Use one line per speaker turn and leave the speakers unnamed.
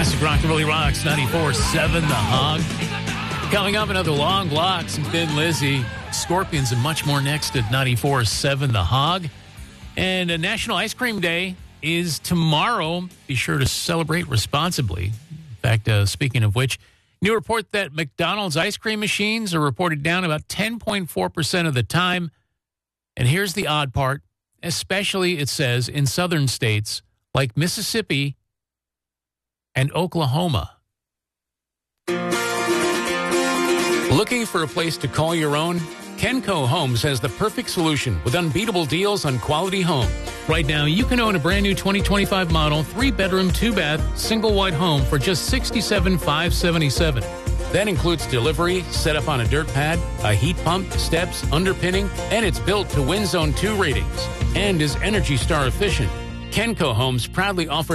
Classic Rock and Really Rocks, 94.7 The Hog. Coming up, another long block, some Thin Lizzy, Scorpions, and much more next at 94.7 The Hog. And National Ice Cream Day is tomorrow. Be sure to celebrate responsibly. In fact, speaking of which, new report that McDonald's ice cream machines are reported down about 10.4% of the time. And here's the odd part, especially, it says, in southern states like Mississippi and Oklahoma. Looking for a place to call your own? Kenco Homes has the perfect solution with unbeatable deals on quality homes. Right now, you can own a brand new 2025 model, 3-bedroom, 2-bath, single wide home for just $67,577. That includes delivery, set up on a dirt pad, a heat pump, steps, underpinning, and it's built to win Zone 2 ratings and is Energy Star efficient. Kenco Homes proudly offers